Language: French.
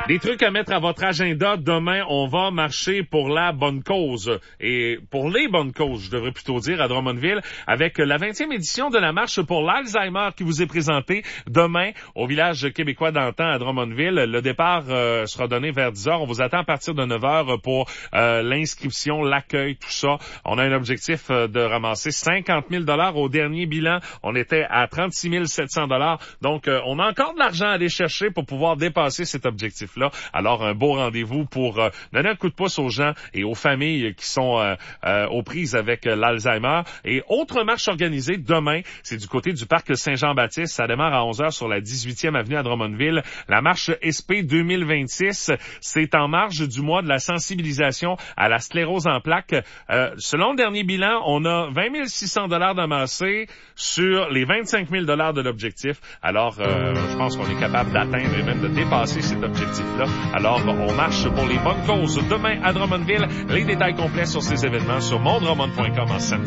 Des trucs à mettre à votre agenda. Demain, on va marcher pour la bonne cause. Et pour les bonnes causes, je devrais plutôt dire, à Drummondville, avec la 20e édition de la marche pour l'Alzheimer qui vous est présentée demain au village québécois d'antan à Drummondville. Le départ sera donné vers 10h. On vous attend à partir de 9h pour l'inscription, l'accueil, tout ça. On a un objectif de ramasser 50 000 $ au dernier bilan. On était à 36 700 $. Donc, on a encore de l'argent à aller chercher pour pouvoir dépasser cet objectif-là. Alors, un beau rendez-vous pour donner un coup de pouce aux gens et aux familles qui sont aux prises avec l'Alzheimer. Et autre marche organisée demain, c'est du côté du parc Saint-Jean-Baptiste. Ça démarre à 11h sur la 18e avenue à Drummondville. La marche SP 2026, c'est en marge du mois de la sensibilisation à la sclérose en plaques. Selon le dernier bilan, on a 20 600 $ d'amassés sur les 25 000 $ de l'objectif. Alors, je pense qu'on est capable d'atteindre et même de dépasser cet objectif-là. Alors, on marche pour les bonnes causes demain à Drummondville. Les détails complets sur ces événements sur mondrummond.com en samedi.